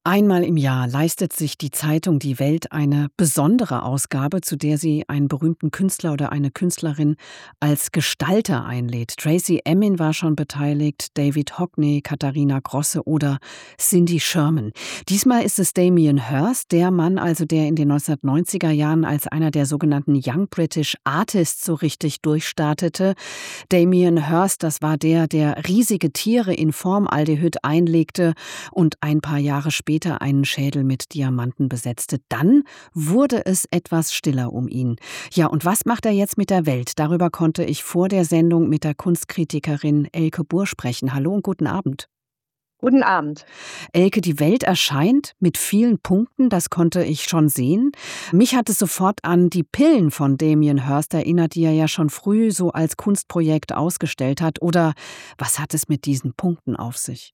Einmal im Jahr leistet sich die Zeitung Die Welt eine besondere Ausgabe, zu der sie einen berühmten Künstler oder eine Künstlerin als Gestalter einlädt. Tracey Emin war schon beteiligt, David Hockney, Katharina Grosse oder Cindy Sherman. Diesmal ist es Damien Hirst, der Mann also, der in den 1990er Jahren als einer der sogenannten Young British Artists so richtig durchstartete. Damien Hirst, das war der riesige Tiere in Formaldehyd einlegte und ein paar Jahre später einen Schädel mit Diamanten besetzte. Dann wurde es etwas stiller um ihn. Ja, und was macht er jetzt mit der Welt? Darüber konnte ich vor der Sendung mit der Kunstkritikerin Elke Buhr sprechen. Hallo und guten Abend. Guten Abend. Elke, die Welt erscheint mit vielen Punkten, das konnte ich schon sehen. Mich hat es sofort an die Pillen von Damien Hirst erinnert, die er ja schon früh so als Kunstprojekt ausgestellt hat. Oder was hat es mit diesen Punkten auf sich?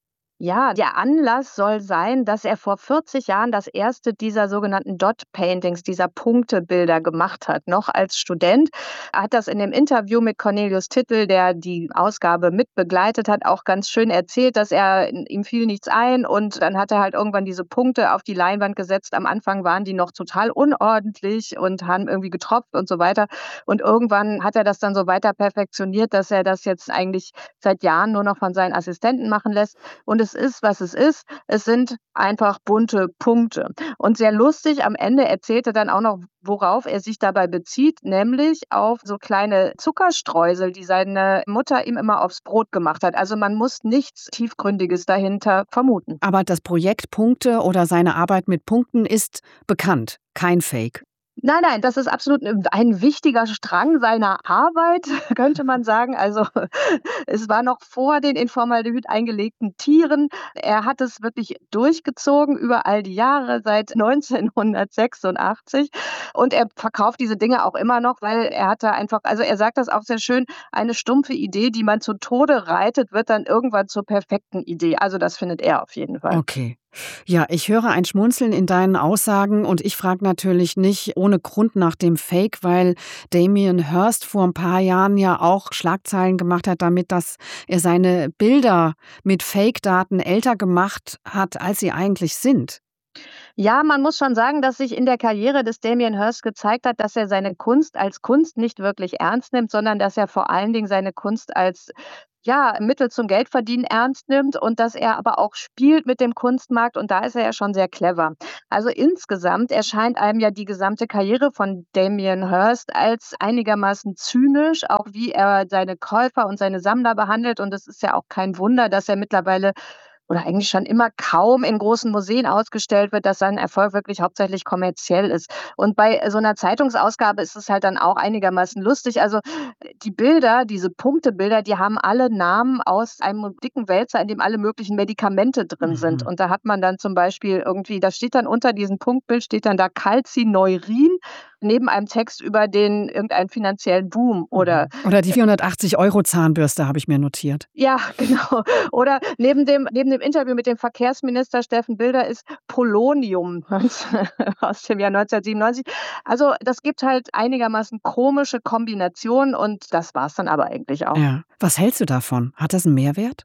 Ja, der Anlass soll sein, dass er vor 40 Jahren das erste dieser sogenannten Dot-Paintings, dieser Punktebilder gemacht hat. Noch als Student hat das in dem Interview mit Cornelius Tittel, der die Ausgabe mitbegleitet hat, auch ganz schön erzählt, dass ihm fiel nichts ein und dann hat er halt irgendwann diese Punkte auf die Leinwand gesetzt. Am Anfang waren die noch total unordentlich und haben irgendwie getropft und so weiter. Und irgendwann hat er das dann so weiter perfektioniert, dass er das jetzt eigentlich seit Jahren nur noch von seinen Assistenten machen lässt. Und es ist, was es ist. Es sind einfach bunte Punkte. Und sehr lustig, am Ende erzählt er dann auch noch, worauf er sich dabei bezieht, nämlich auf so kleine Zuckerstreusel, die seine Mutter ihm immer aufs Brot gemacht hat. Also man muss nichts Tiefgründiges dahinter vermuten. Aber das Projekt Punkte oder seine Arbeit mit Punkten ist bekannt, kein Fake. Nein, nein, das ist absolut ein wichtiger Strang seiner Arbeit, könnte man sagen. Also, es war noch vor den in Formaldehyd eingelegten Tieren. Er hat es wirklich durchgezogen über all die Jahre, seit 1986. Und er verkauft diese Dinge auch immer noch, weil er hat da einfach, also er sagt das auch sehr schön, eine stumpfe Idee, die man zu Tode reitet, wird dann irgendwann zur perfekten Idee. Also das findet er auf jeden Fall. Okay. Ja, ich höre ein Schmunzeln in deinen Aussagen und ich frage natürlich nicht ohne Grund nach dem Fake, weil Damien Hirst vor ein paar Jahren ja auch Schlagzeilen gemacht hat damit, dass er seine Bilder mit Fake-Daten älter gemacht hat, als sie eigentlich sind. Ja, man muss schon sagen, dass sich in der Karriere des Damien Hirst gezeigt hat, dass er seine Kunst als Kunst nicht wirklich ernst nimmt, sondern dass er vor allen Dingen seine Kunst als Mittel zum Geldverdienen ernst nimmt und dass er aber auch spielt mit dem Kunstmarkt und da ist er ja schon sehr clever. Also insgesamt erscheint einem ja die gesamte Karriere von Damien Hirst als einigermaßen zynisch, auch wie er seine Käufer und seine Sammler behandelt und es ist ja auch kein Wunder, dass er mittlerweile oder eigentlich schon immer kaum in großen Museen ausgestellt wird, dass sein Erfolg wirklich hauptsächlich kommerziell ist. Und bei so einer Zeitungsausgabe ist es halt dann auch einigermaßen lustig. Also, die Bilder, diese Punktebilder, die haben alle Namen aus einem dicken Wälzer, in dem alle möglichen Medikamente drin sind. Mhm. Und da hat man dann zum Beispiel irgendwie da steht dann unter diesem Punktbild steht dann da Calcineurin neben einem Text über den irgendeinen finanziellen Boom oder Oder die 480 € Zahnbürste habe ich mir notiert. ja, genau. Oder neben dem Interview mit dem Verkehrsminister Steffen Bilder ist Polonium aus dem Jahr 1997. Also, das gibt halt einigermaßen komische Kombinationen und das war's dann aber eigentlich auch. Ja. Was hältst du davon? Hat das einen Mehrwert?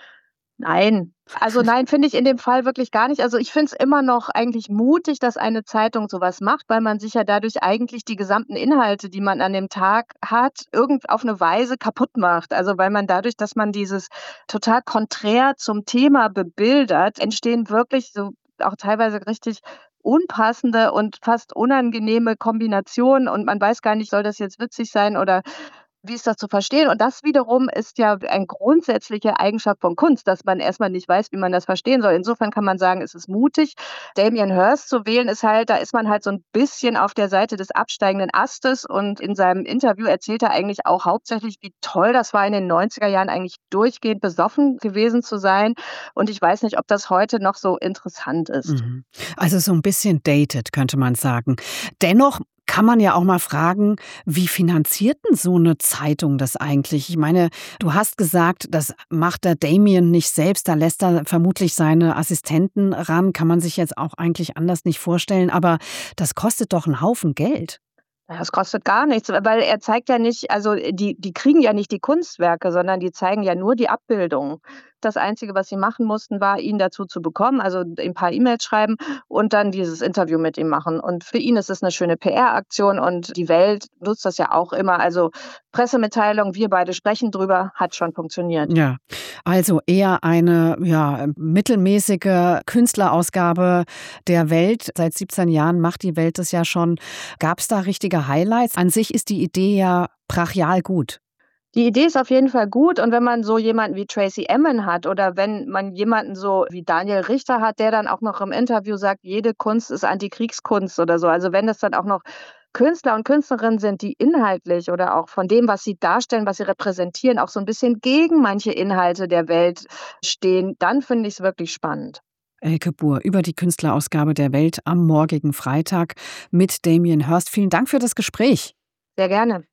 Nein. Also, nein, finde ich in dem Fall wirklich gar nicht. Also, ich finde es immer noch eigentlich mutig, dass eine Zeitung so was macht, weil man sich ja dadurch eigentlich die gesamten Inhalte, die man an dem Tag hat, irgend auf 'ne Weise kaputt macht. Also, weil man dadurch, dass man dieses total konträr zum Thema bebildert, entstehen wirklich so auch teilweise richtig unpassende und fast unangenehme Kombinationen und man weiß gar nicht, soll das jetzt witzig sein oder wie ist das zu verstehen? Und das wiederum ist ja eine grundsätzliche Eigenschaft von Kunst, dass man erst mal nicht weiß, wie man das verstehen soll. Insofern kann man sagen, es ist mutig. Damien Hirst zu wählen ist halt da ist man halt so 'n bisschen auf der Seite des absteigenden Astes und in seinem Interview erzählt er eigentlich auch hauptsächlich, wie toll das war, in den 90er Jahren eigentlich durchgehend besoffen gewesen zu sein. Und ich weiß nicht, ob das heute noch so interessant ist. Mhm. Also so ein bisschen dated, könnte man sagen. Dennoch kann man ja auch mal fragen, wie finanziert 'n so eine Zeitung das eigentlich? Ich meine, du hast gesagt, das macht der Damien nicht selbst, da lässt er vermutlich seine Assistenten ran, kann man sich jetzt auch eigentlich anders nicht vorstellen, aber das kostet doch 'n Haufen Geld. Ja, das kostet gar nichts, weil er zeigt ja nicht also, die kriegen ja nicht die Kunstwerke, sondern die zeigen ja nur die Abbildungen. Das Einzige, was sie machen mussten, war, ihn dazu zu bekommen, also ein paar E-Mails schreiben und dann dieses Interview mit ihm machen. Und für ihn ist es eine schöne PR-Aktion und die Welt nutzt das ja auch immer. Also Pressemitteilung, wir beide sprechen drüber, hat schon funktioniert. Ja, also eher eine mittelmäßige Künstlerausgabe der Welt. Seit 17 Jahren macht die Welt das ja schon. Gab es da richtige Highlights? An sich ist die Idee ja brachial gut. Die Idee ist auf jeden Fall gut und wenn man so jemanden wie Tracey Emin hat oder wenn man jemanden so wie Daniel Richter hat, der dann auch noch im Interview sagt, jede Kunst ist Antikriegskunst oder so. Also wenn das dann auch noch Künstler und Künstlerinnen sind, die inhaltlich oder auch von dem, was sie darstellen, was sie repräsentieren, auch so ein bisschen gegen manche Inhalte der Welt stehen, dann finde ich es wirklich spannend. Elke Buhr über die Künstlerausgabe der Welt am morgigen Freitag mit Damien Hirst. Vielen Dank für das Gespräch. Sehr gerne.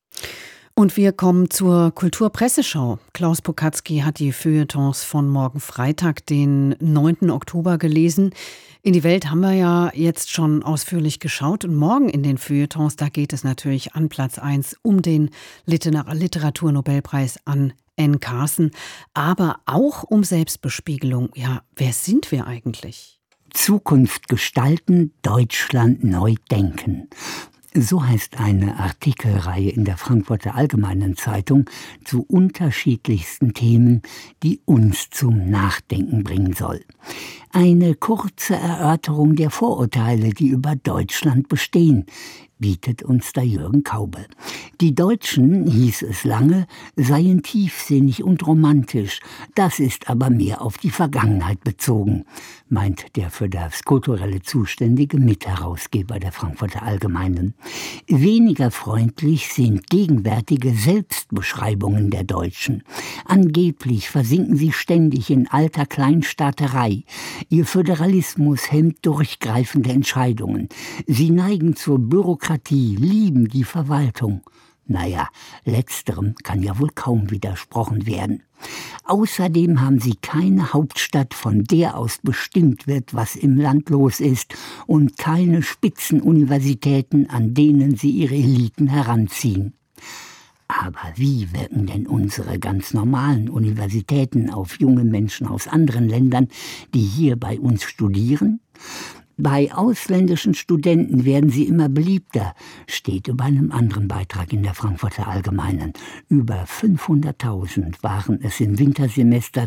Und wir kommen zur Kulturpresseschau. Klaus Pokatzky hat die Feuilletons von morgen Freitag, den 9. Oktober gelesen. In die Welt haben wir ja jetzt schon ausführlich geschaut. Und morgen in den Feuilletons, da geht es natürlich an Platz 1 um den Literaturnobelpreis an Anne Carson, aber auch um Selbstbespiegelung. Ja, wer sind wir eigentlich? Zukunft gestalten, Deutschland neu denken. So heißt eine Artikelreihe in der Frankfurter Allgemeinen Zeitung zu unterschiedlichsten Themen, die uns zum Nachdenken bringen soll. Eine kurze Erörterung der Vorurteile, die über Deutschland bestehen, bietet uns der Jürgen Kaube. Die Deutschen, hieß es lange, seien tiefsinnig und romantisch. Das ist aber mehr auf die Vergangenheit bezogen, meint der für das Kulturelle zuständige Mitherausgeber der Frankfurter Allgemeinen. Weniger freundlich sind gegenwärtige Selbstbeschreibungen der Deutschen. Angeblich versinken sie ständig in alter Kleinstaaterei. Ihr Föderalismus hemmt durchgreifende Entscheidungen. Sie neigen zur Bürokratie, lieben die Verwaltung. Naja, letzterem kann ja wohl kaum widersprochen werden. Außerdem haben sie keine Hauptstadt, von der aus bestimmt wird, was im Land los ist, und keine Spitzenuniversitäten, an denen sie ihre Eliten heranziehen. Aber wie wirken denn unsere ganz normalen Universitäten auf junge Menschen aus anderen Ländern, die hier bei uns studieren? Bei ausländischen Studenten werden sie immer beliebter, steht über einem anderen Beitrag in der Frankfurter Allgemeinen. Über 500.000 waren es im Wintersemester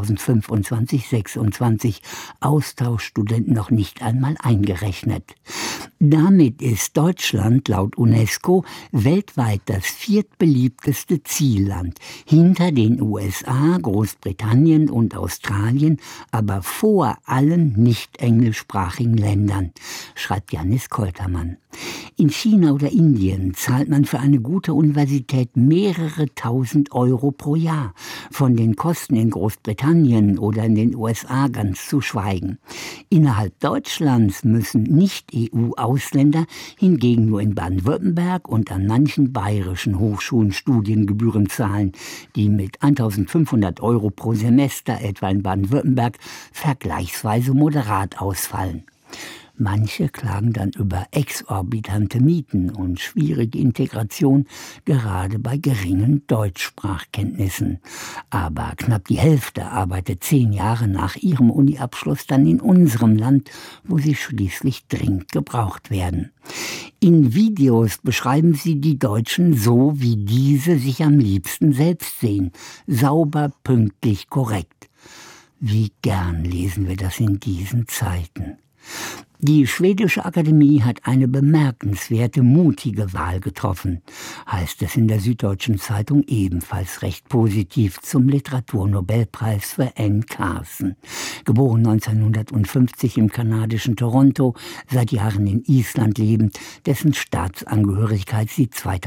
2025/26, Austauschstudenten noch nicht einmal eingerechnet. Damit ist Deutschland laut UNESCO weltweit das viertbeliebteste Zielland, hinter den USA, Großbritannien und Australien, aber vor allen nicht englischsprachigen Ländern, schreibt Janis Koltermann. In China oder Indien zahlt man für eine gute Universität mehrere tausend Euro pro Jahr, von den Kosten in Großbritannien oder in den USA ganz zu schweigen. Innerhalb Deutschlands müssen Nicht-EU-Ausländer hingegen nur in Baden-Württemberg und an manchen bayerischen Hochschulen Studiengebühren zahlen, die mit 1.500 Euro pro Semester etwa in Baden-Württemberg vergleichsweise moderat ausfallen. Manche klagen dann über exorbitante Mieten und schwierige Integration, gerade bei geringen Deutschsprachkenntnissen. Aber knapp die Hälfte arbeitet 10 Jahre nach ihrem Uniabschluss dann in unserem Land, wo sie schließlich dringend gebraucht werden. In Videos beschreiben sie die Deutschen so, wie diese sich am liebsten selbst sehen. Sauber, pünktlich, korrekt. Wie gern lesen wir das in diesen Zeiten. Die Schwedische Akademie hat eine bemerkenswerte, mutige Wahl getroffen, heißt es in der Süddeutschen Zeitung ebenfalls recht positiv zum Literaturnobelpreis für Anne Carson. Geboren 1950 im kanadischen Toronto, seit Jahren in Island lebend, dessen Staatsangehörigkeit sie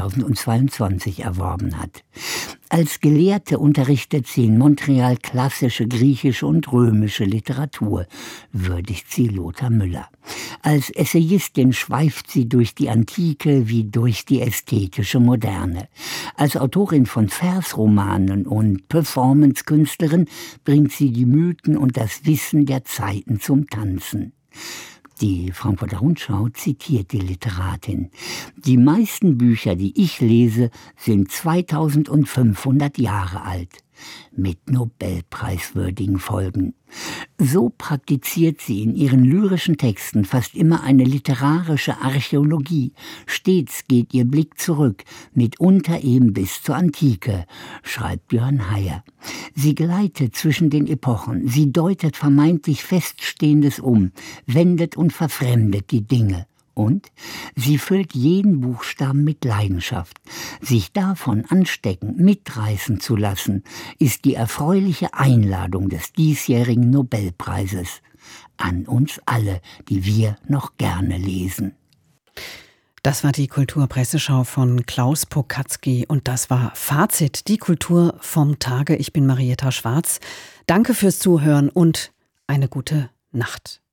2022 erworben hat. Als Gelehrte unterrichtet sie in Montreal klassische griechische und römische Literatur, würdigt sie Lothar Müller. Als Essayistin schweift sie durch die Antike wie durch die ästhetische Moderne. Als Autorin von Versromanen und Performancekünstlerin bringt sie die Mythen und das Wissen der Zeiten zum Tanzen. Die Frankfurter Rundschau zitiert die Literatin. Die meisten Bücher, die ich lese, sind 2500 Jahre alt. Mit Nobelpreiswürdigen Folgen. So praktiziert sie in ihren lyrischen Texten fast immer eine literarische Archäologie. Stets geht ihr Blick zurück, mitunter eben bis zur Antike, schreibt Björn Heyer. Sie gleitet zwischen den Epochen, sie deutet vermeintlich Feststehendes um, wendet und verfremdet die Dinge. Und sie füllt jeden Buchstaben mit Leidenschaft. Sich davon anstecken, mitreißen zu lassen, ist die erfreuliche Einladung des diesjährigen Nobelpreises an uns alle, die wir noch gerne lesen. Das war die Kulturpresseschau von Klaus Pokatzky und das war Fazit, die Kultur vom Tage. Ich bin Marietta Schwarz. Danke fürs Zuhören und eine gute Nacht.